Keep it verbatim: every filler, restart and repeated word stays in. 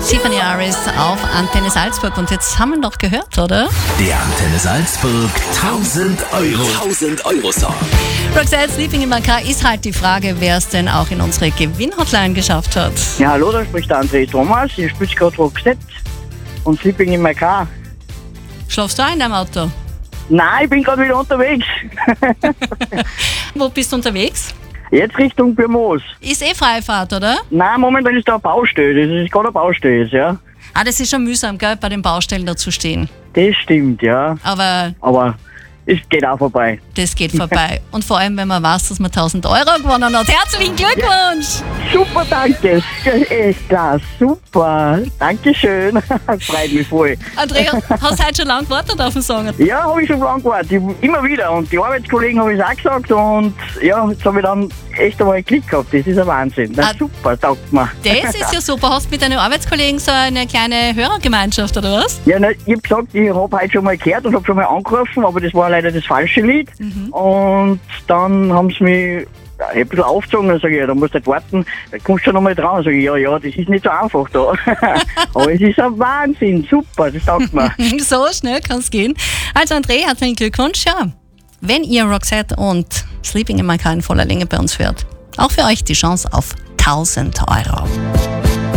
Tiffany Harris auf Antenne Salzburg. Und jetzt haben wir noch gehört, oder? Der Antenne Salzburg tausend Euro. tausend Euro Song. Roxette, Sleeping in My Car ist halt die Frage, wer es denn auch in unsere Gewinnhotline geschafft hat. Ja, hallo, da spricht der André Thomas. Ich spiele gerade Roxette und Sleeping in My Car. Schlafst du auch in deinem Auto? Nein, ich bin gerade wieder unterwegs. Wo bist du unterwegs? Jetzt Richtung Birmoos. Ist eh Freifahrt, oder? Nein, momentan ist da eine Baustelle. Das ist gerade eine Baustelle, ja. Ah, das ist schon mühsam, gell, bei den Baustellen da zu stehen. Das stimmt, ja. Aber Aber es geht auch vorbei. das geht vorbei. Und vor allem, wenn man weiß, dass man tausend Euro gewonnen hat. Herzlichen Glückwunsch! Super, danke. Echt klar, super. Dankeschön. Freut mich voll. Andrea, hast du heute schon lange gewartet auf den Song? Ja, habe ich schon lange gewartet. Ich- Immer wieder. Und die Arbeitskollegen habe ich auch gesagt. Und ja, jetzt habe ich dann echt einmal einen Klick gehabt. Das ist ein Wahnsinn. Na, Ah. super, taugt mir. Das ist ja super. Hast du mit deinen Arbeitskollegen so eine kleine Hörergemeinschaft, oder was? Ja, ne, ich habe gesagt, ich habe heute schon mal gehört und habe schon mal angerufen, aber das war leider das falsche Lied. Und dann haben sie mich ja, ein bisschen aufgezogen und sage ich, ja, da musst du nicht warten, da kommst du schon nochmal dran. Sag ich, ja, ja, das ist nicht so einfach da. Aber es ist ein Wahnsinn, super, das taugt mir. So schnell kann es gehen. Also André, herzlichen Glückwunsch. Ja, wenn ihr Roxette und Sleeping in My Car in voller Länge bei uns hört, auch für euch die Chance auf tausend Euro.